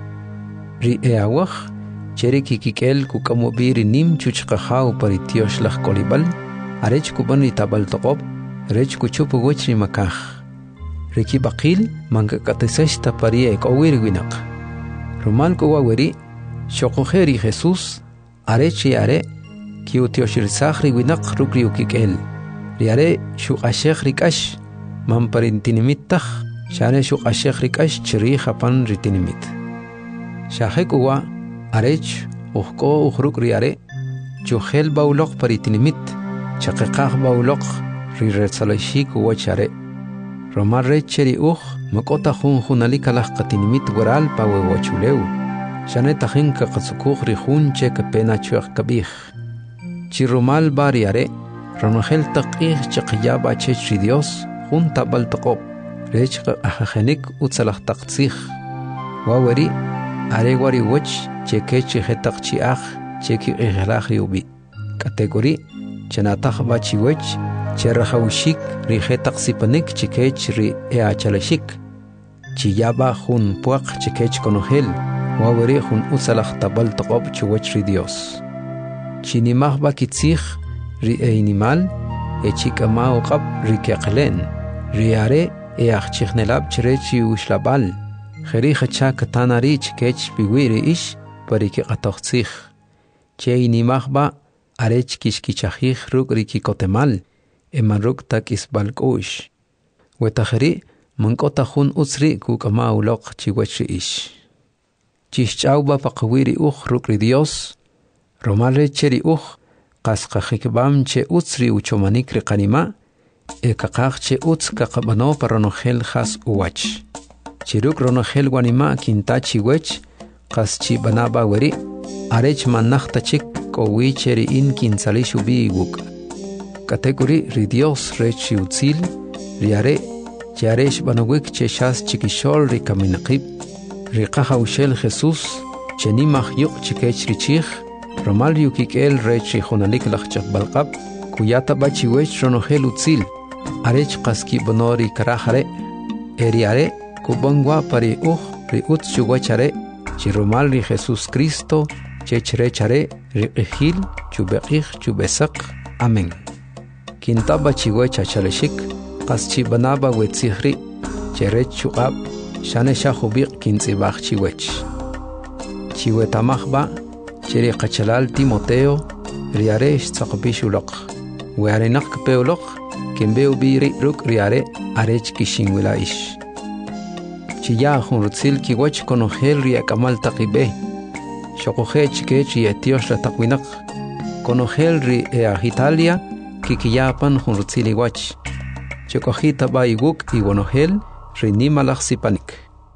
Ri eawach, cheriki kikel kukamobiri nim chuchkahau paritiosh lach kolibal, arech kuban ritabal taqob, rech kuchupu wechri makah. Riki bakil manga katisesta parie kowiri winak. Roman kowaweri, shokojeri Jesús, arechi are, kiutioshirsakhri winak rukri ukikel. Riare shukashekh rikash, mamparintinimittah, shane shukashekh rikash chiri japan ritinimit. Shahekuwa, arech, uhko uhruk riare, chuhel baulok paritinimit, chakekah baulok, riretsalashik uwachare. Romar recheri uj, makota jun junalika las katinimit gural pa huehuachuleu. Shaneta jinka katsukuj rijun che kapena chuak kabij. Chirumal bariare, ronogel taqih chaqiyaba chechri Dios, jun tabal taqob. Rech ajajenik utsalah taqtzih. Waweri, aregwari wach, che kechi jetaq chiaj, che ki ijelaj riubi. Kategori, chenataj bachi wech, Cherahaushik rijetak sipanik chikech ri eachalashik. Chiyaba jun puak chikech konogel, waweri jun utsalach tabal taqob chuwech ri Dios. Chinimah bakitzich ri einimal, echikama uqab ri keqlen, ri are eachichnelab chirechi ushlabal, jeri hacha katanari chikech biwiri ish pariki qatochtzich. Cheinimah ba arech kishkichajich ruk ri kikotemal, emaruk tak isbalkush. Wetajeri, mankota jun utsri kukama ulok chiwachi ish. Chishchauba paqawiri uj rukri Dios, romale cheri uj, qaskajikbam che utsri uchomanik riqanima, e kakaj che utz kakabano paronogel has uwach. Chiruk ronogel wanima kinta chiwech, qas chibanaba weri, arech manachta chik kowi cheri in kinsalishu biiguk. Kategori ri Dios rechi utzil, riare, chiaresh banawik che shas chikishol ri kaminaqib, ri qahawshel Jesús, chenimach yuk chikech richich, romal yukikel rechi jonalik lachchak balqab, kuyata bachiwech ronogel utzil, arech qaski bonori karahare, eriare, kubangwa pari uj, ri utz chuwachare, chiromal ri Jesús Cristo, chechrechare, ri qihil, chubeqih, chubesak, amén. Kintaba chiwecha chaleshik, qas chibanaba wetzihri, cherech chuqab, shane shahubiq kintzibaj chiwech. Chiwetamajba, cheri qachalal Timoteo, riare shtzaqbishulok. Wearenak peolok, kimbeu biri ruk riare, arech kishingwila ish. Chiya junrutzil kiwech konogel riakamal taqibe. Shokoje chikech yetiosh la taqwinak. Konogel ri eagitalia, kikiyapan junrutzili wach. Chokojita ba iguk iwanogel rinimalach sipanik.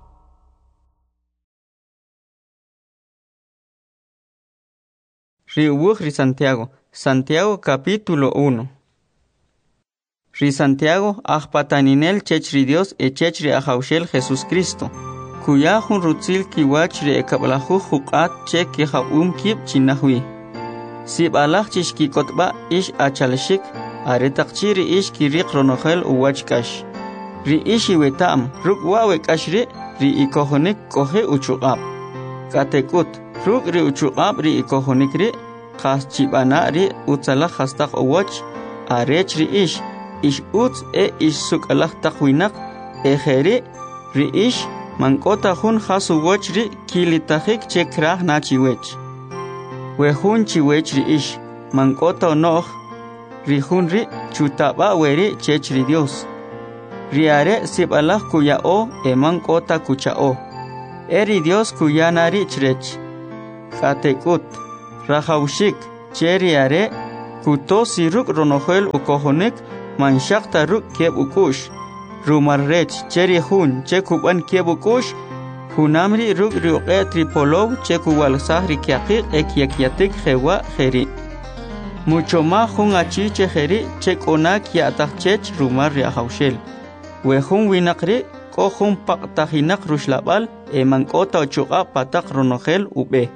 Riubuj ri Santiago, Santiago capítulo uno. Ri Santiago ajpataninel chechri Dios e chechri ajaushel Jesús Cristo. Kuya junrutzil kiwach ri ekablahu juqat che kijaum kib chinahwi. Sib alach chishki kotba ish achalashik, aretaqchiri ish kirik ronogel uwachkash. Ri ishi wetam, ruk wawe kashri, ri ikohonik kohe uchuqab. Katekut, ruk ri uchuqab ri ikohonik ri, khas chibana ri utsalach hastaq uwach, arech ri ish, ish utz e ish suk alach taqwinak, e kheri, ri ish, mankota hun khas uwach ri kilitahik chekrah na chiwech. Wehun chiwech ri ish, mankota onoh, ri hun ri chutaba weri chech ri Dios. Riare sib alah kuya o e mankota kucha o. eri Dios kuyanari chrech. Katekut, rajaushik, cheri are, kutosi ruk ronohel ukohonik, manshakta ruk keb ukush. Rumarrech, cheri hun, chekuban keb ukush, hunamri ruk riuqe tripolov, chekuwalsahri kiakik ekyakiatik jewa jeri. Mucho más hun achi chejeri, chekonak yatachech rumar riahaushel. Wehun winakri, kohun paktahinak rushlabal, emankota ochuqa patak ronohel ube.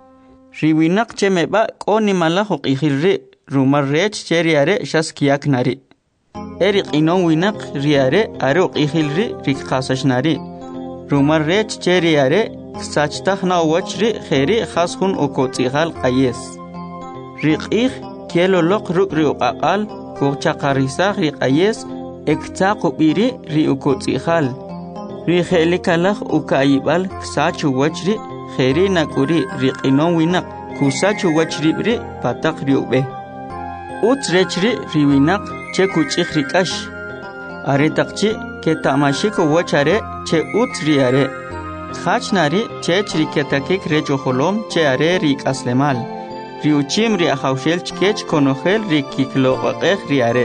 Riwinak chemeba koni malahok ihirri, rumar rech cheriare shaskiak nari. Erik inon winak riare aruk ihilri rikhasashnari. Rumar rech cheriare ksachtakna wachri jeri khashun okotzihal qayes. Rikih kielo lok ruk riuqaqal kuchaqarisaq riqayes ektaqu biri riukotzihal. Rijelikalah ukaibal ksachu wachri jeri nakuri riqinon winak kusachu wachri bri patak riube. Utsrechri riwinak che kuchik rikash. Aretaqchi ke tamashiko wachare che utsriare. Khachnari che chriketakik rechoholom che are rik aslemal. Riuchim ri ahaushel chkech konohel rikiklo qaqeh riare.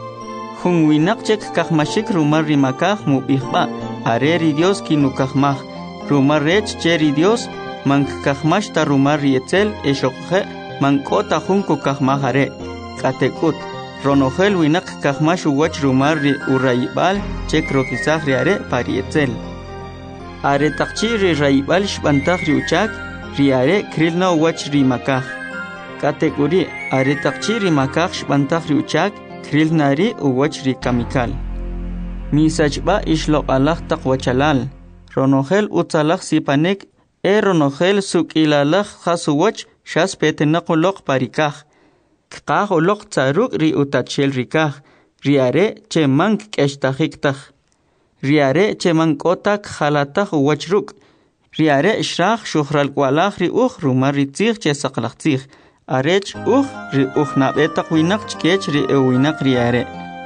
Hun winak chek kahmashik rumar rimakah mubihba. Are ri Dios kinukahmah. Rumar rech che ri Dios mank kahmash ta rumar rietzel eshokhe mankota hun kukahmah are. Katekut. Ronohel winak kahmash uwach rumar ri urayibal chek rokisah riare parietzel. Are takchi ri rayibal shbantah riuchak riare krilna uwach rimakah. Kategori are takchi rimakah shbantah riuchak krilnari uwach rikamikal. Misachba ishloq Allah taqwachalal. Ronohel utsalaq sipanek e ronohel sukilalaq khasuwach shas petenaqoloq parikah. Kqah oloq tsaruk ri utachel rikah. Riare che mank keshtahiktah. Riare che mankotak khalatah uwachruk. Riare shraq shuhral kwalaq ri uj rumar ritzih che saqlaqtzih. Arech uj ri uj nabetaq winak chkech ri ewinak riare.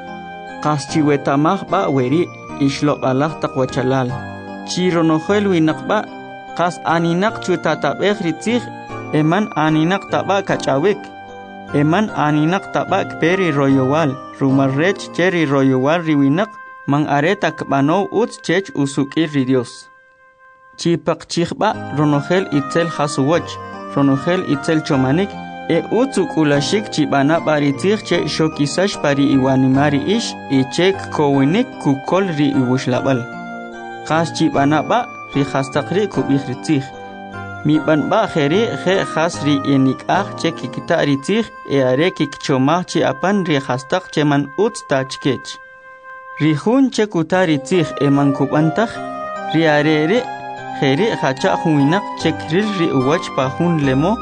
Qaschiwetamah ba weri ishloq Allah taqwachalal. Chironohel winak ba qas aninak chutatabeh ritzih eman aninak taba kachawik. Eman aninak taba kperi royowal. Rumarrech cheri royowal riwinak man areta kbano uts chech usukir ri Dios. Chipak chikhba ronohel itzel hasuwach. Ronohel itzel chomanik e utsukulashik chibana baritzih che shokisash pari iwanimari ish e chek kowinik kukol ri iwushlabal. Khas chibana ba ri khastaqri kubih ritzih. Mi ban ba kheri khe khas ri enik ah che kikita ritzih e are kikchomah chi apan ri khastaq che man uts tachkech. Ri hun che kutari tzih e man kubantah ri are ri kheri khacha huinak che kril ri uwach pa hun lemo.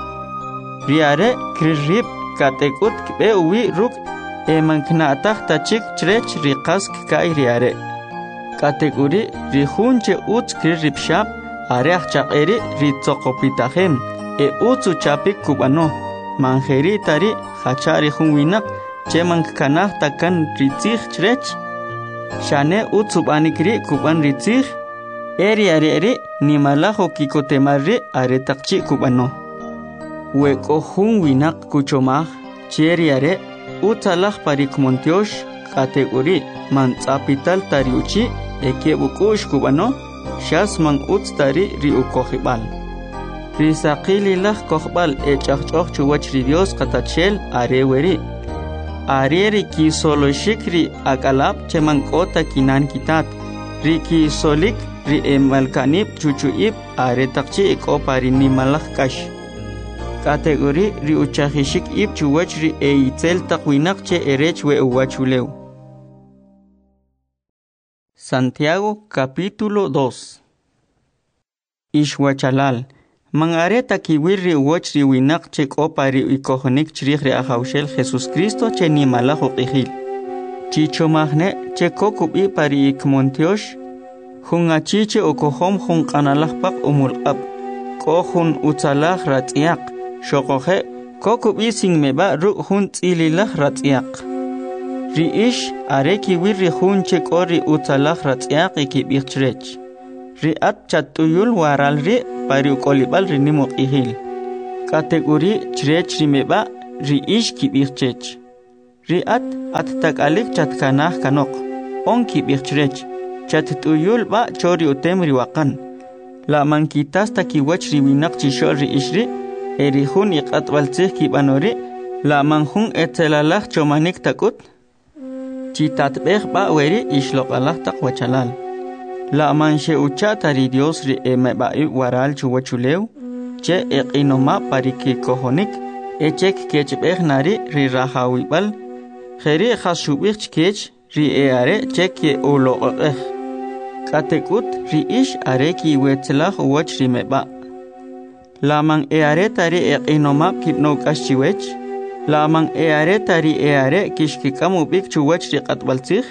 Riare kririb katekut kbe uwi ruk e manknatah tachik chrech riqask kai riare. Kategori rihun che uts kririb shab areach chaqeri ritzokopitahem e utsu chapik kubano. Manjeri tari hacha rihun winak che mankkanah takan ritzih chrech. Shane utsu banikri kuban ritzih e riare eri nimalaho kikotemarri aretakchi kubano. Weko hun winak kuchomah cheriare utalaq parikmontiosh kategori man tsapital tariuchi ekebukush kubano shas man uts tari riukohibal. Risaqililaq kohbal echaqchoq chuwach ri Dios qatachel areweri. Areri ki solo shikri akalab cheman kota kinan kitat. Riki solik ri emalkanib chuchuib aretaqchi eko parini malaq kash. Kategori ri uchahishik ib chuwach ri eitzel taqwinak che erech we uwachuleu. Santiago capítulo dos. Ishwachalal. Mangareta kiwir ri uwach ri winak che kopa ri ikohonik chrih ri ahaushel Jesus Cristo che ni malajo qihil. Chichomahne che kokubi pari ikmontiosh. Hungachi che okohom hun kanalahpak umulqab. Kohun utalach ratiak. Shokohe kokubi singmeba ru hun tzililah ratiak. Riish areki wir ri hun che kori utalach ratiak ikibichrech. Riat chatuyul waral ri pari ukolibal rinimok ihil. Kategori chrech rimeba ri ish kibirchech. Riat at takalik chatkanah kanok. On kibirchrech. Chatuyul ba chori utem riwakan. La mankitas takiwach riwinak chishol ri ishri. Erihun iqat waltzih kibanori. La manhun etzelalach chomanik takut. Chitatbeh ba weri ishlok Allah takwachalal. La manche ucha tari Dios ri emebai waral chuwachuleu. Che eqinoma pariki kohonik. Echek kechbeh nari ri rahawibal. Kheri khashubich kech ri eare chek ye uloqeh. Katekut ri ish are ki wetzlach wach ri meba. La man eare tari eqinoma kipno kashchiwech. La man eare tari eare kishkikamu bik chuwach ri qatbaltzih.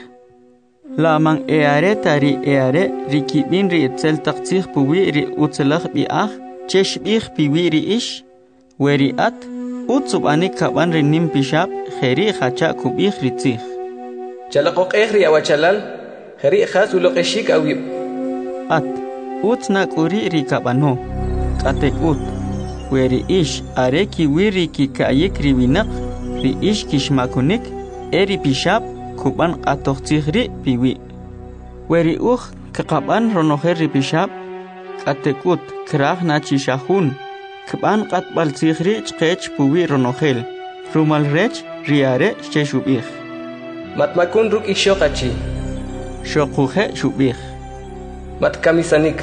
La man eare tari eare ri kibin ri etzel taqtzih puwi ri utzlach bi'ach chesh bih piwi ri ish. Weri at utsub anik kaban ri nim pishab kheri khacha kubih ri tzih. Chalaqoq ehri awachalal kheri khas uloqeshik awib. At utsna kuri ri kabano. Katek ut. Weri ish are ki wiri ki kayik riwinak ri ish kishmakunik eri pishab kuban qatoq tzihri piwi. Weri uch kaqaban ronoher ri pishab katekut krah na chishahun kuban qatbal tzihri chqech puwi ronohel rumal rech riare sheshubih. Matmakun ruk ishoqachi. Shoquhe shubih. Matkamisanik.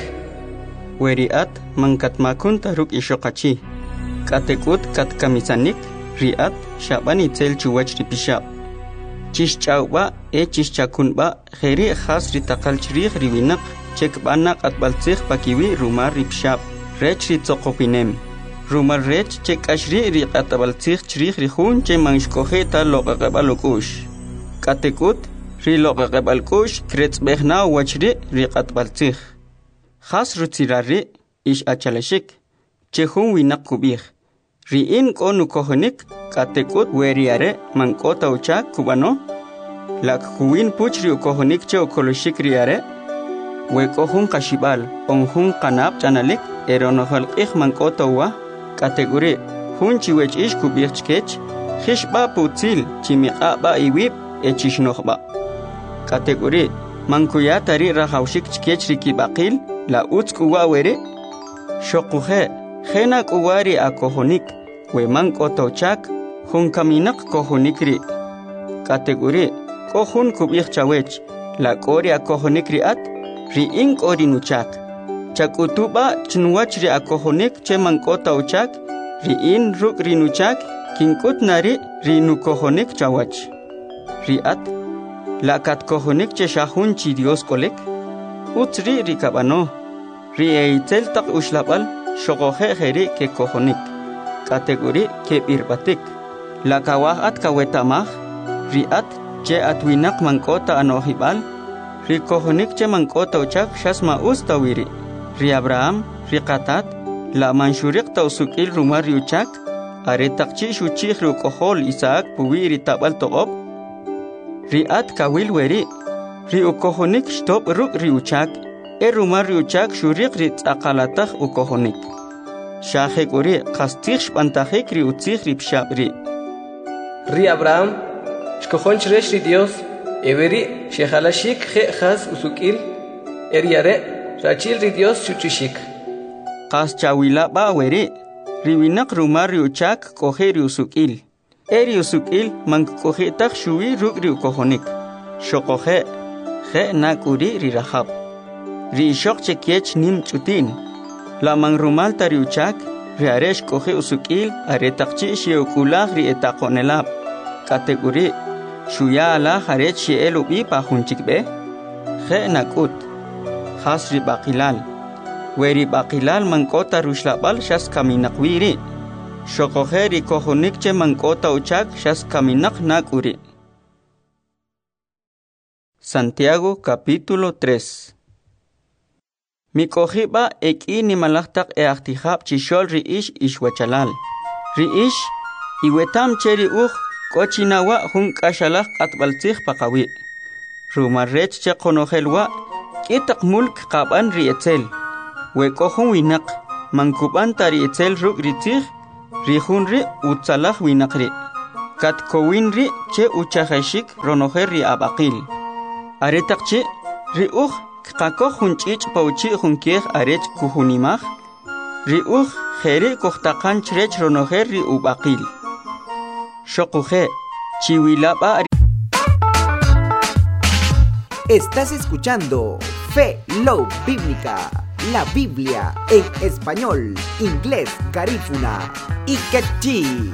Weriat mangkatmakun taruk ishoqachi. Katekut katkamisanik riat shabani tel chuwach ripishab. Chishchawba e chishchakunba kheri khas ritaqal chrih riwinak chekbanak atbaltzih pakiwi rumar ripshab. Rech ritzoqopinem. Rumar rech chekashri riqatabaltzih chrih rihun che manshkohe ta loqaqabalukush. Katekut ri loqaqabalkush kretzbehna wachri riqatbaltzih. Khas rutzirari ish achalashik. Chehun winak kubih. Riin konu kohonik katekut weriare mankota uchak kubano. Lak kuwin puchri ukohonik che ukoloshik riare. Wekohun kashibal onhun kanab chanalik eronohal ich mankota uwa. Kategori hun chiwech ish kubih chkech. Khishba putzil chimiqa ba iwib echishnohba. Kategori mankuya tari rahawshik chkech rikibaqil la utzkuwa were. Shokuhe khena kuwari akohonik we mankotochak hun kaminak kohonikri. Kategori kohun kubih chawech la kori akohonik riat ri ink orinuchak. Chakutuba chnwach ri akohonik che mankotochak ri in ruk rinuchak kinkut nari rinu kohonik chawach. Riat la kat kohonik che shahun chi Dios kolek utri rikabano. Ri eitel tak ushlabal shogohe kheri ke kohonik. Kategori ke birbatik. La kawahat kawetamah. Riat che atwinak mankota anohibal. Ri kohonik che mankota uchak shasma ustawiri. Ri Abraham, ri Qatat, la manshurik tausukil rumar uchak. Are takchi shuchik ru kohol Isaac puwiri tabal toqob. Riat kawil weri. Ri ukohonik stop ruk ri uchak. E rumar uchak shurik rit akalatah ukohonik. Shahek uri qastih shpantahek ri utzih ri pshabri. Ri Abraham shkohon chresh ri Dios everi shehalashik khe khas usukil eriare rachil ri Dios chuchishik. Qas chawila ba weri riwinak rumar uchak kohe ri usukil. Eri usukil mank kohe tak shuwi ruk ri ukohonik. Shokohe khe nakuri ri rahab. Ri shok chekiech nim chutin. La man rumal tari uchak, ri aresh kohe usukil, are takchi shie ukulah ri etakonelab. Kategori, shuya ala harech shie elubi pa hunchikbe. Khe nakut. Khas ri bakilal. Weri bakilal mankota rushlabal shas kaminakwiri. Shokohe ri kohonik che mankota uchak shas kaminak nakuri. Santiago capítulo tres. Mikohiba eki ni malahtak e ahtihab chishol ri ish ishwachalal. Ri ish iwetam cheri uch kochinawa hun kashalach atbaltzich pakawi. Rumarrech che konohelwa K'itak mulk qaban rietzel. Wekohun winak. Mankuban tari etzel ruk ritzig. Rihun ri utsalaj winak ri. Kat kowin ri che uchahashik ronoher ri abaqil. Aretak che ri uj kqakoh hunchich pauchi hunkiej arech kuhunimaj. Ri uj jeri kohtakan chrech ronoher ri ubaqil. Shokuje chiwilaba. Estás escuchando Fe Love Bíblica, la Biblia en español, inglés, garífuna y quechí.